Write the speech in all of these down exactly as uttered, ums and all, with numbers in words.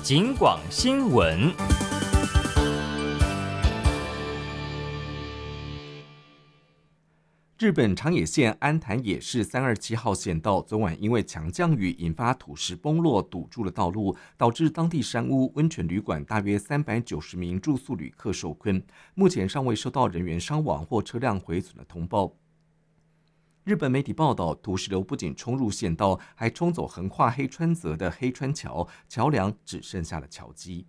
警广新闻。日本长野县安潭野市三二七号县道昨晚因为强降雨引发土石崩落，堵住了道路，导致当地山屋温泉旅馆大约三百九十名住宿旅客受困，目前尚未收到人员伤亡或车辆毁损的通报。日本媒体报道，土石流不仅冲入县道，还冲走横跨黑川泽的黑川桥，桥梁只剩下了桥基。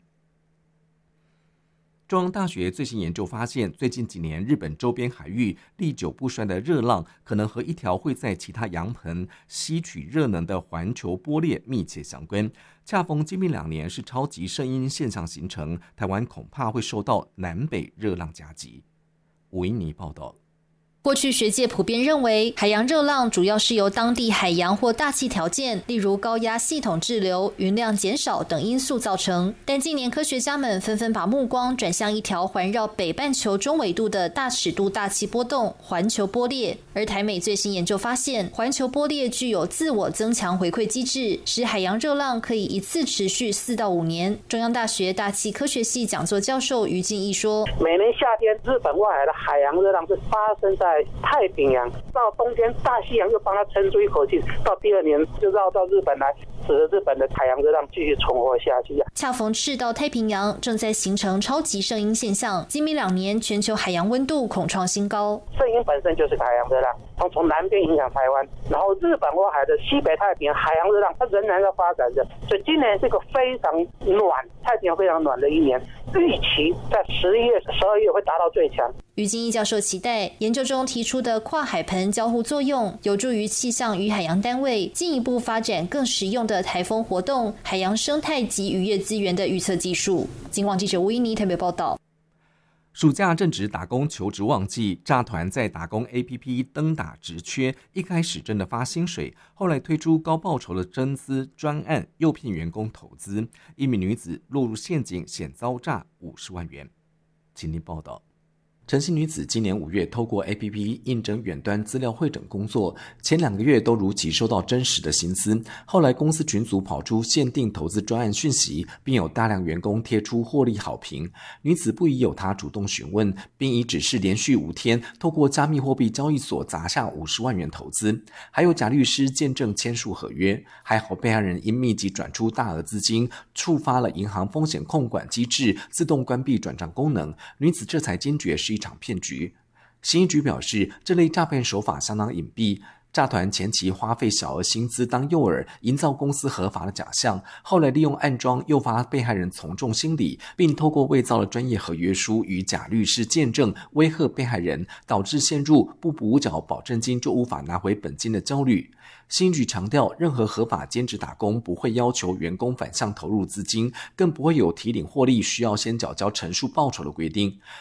中央大学最新研究发现，最近几年日本周边海域历久不衰的热浪，可能和一条会在其他洋盆吸取热能的环球波列密切相关。恰逢今明两年是超级圣婴现象形成，台湾恐怕会受到南北热浪夹击。吴英妮报道。 过去学界普遍认为，海洋热浪主要是由当地海洋或大气条件，例如高压系统滞留、云量减少等因素造成。但近年科学家们纷纷把目光转向一条环绕北半球中纬度的大尺度大气波动——环球波列。而台美最新研究发现，环球波列具有自我增强回馈机制，使海洋热浪可以一次持续四到五年。中央大学大气科学系讲座教授于敬义说：“ 每年夏天，日本外海的海洋热浪是发生在太平洋，到冬天大西洋又帮它撑出一口气，到第二年就绕到日本来，使得日本的海洋热浪继续存活下去。 恰逢赤道太平洋正在形成超级圣婴现象，今明两年全球海洋温度恐创新高。 圣婴本身就是海洋热浪，从从南边影响台湾，然后日本外海的西北太平洋海洋热浪它仍然在发展着，所以今年是个非常暖，太平洋非常暖的一年，预期在十一月、十二月会达到最强。” 于敬义教授期待研究中提出的跨海盆交互作用，有助于气象与海洋单位进一步发展更实用的台风活动、海洋生态及渔业资源的预测技术。警广记者吴依妮特别报道。 暑假正值打工求职旺季，诈团在打工 A P P 登打职缺，一开始真的发薪水，后来推出高报酬的增资专案，诱骗员工投资，一名女子落入陷阱，险遭诈五十万元。请听报道。陈姓女子今年五月透过 A P P 应征远端资料汇整工作，前两个月都如期收到真实的薪资，后来公司群组跑出限定投资专案讯息，并有大量员工贴出获利好评。女子不疑有他主动询问，并以只是连续五天透过加密货币交易所砸下五十万元投资，还有假律师见证签署合约。还好被害人因密集转出大额资金，触发了银行风险控管机制自动关闭转账功能，女子这才惊觉是一场骗局。刑一局表示，这类诈骗手法相当隐蔽，诈团前期花费小额薪资当诱饵，营造公司合法的假象，后来利用暗装诱发被害人从众心理，并透过伪造的专业合约书与假律师见证威吓被害人，导致陷入不补缴保证金就无法拿回本金的焦虑。刑局强调，任何合法兼职打工不会要求员工反向投入资金，更不会有提领获利需要先缴交陈述报酬的规定。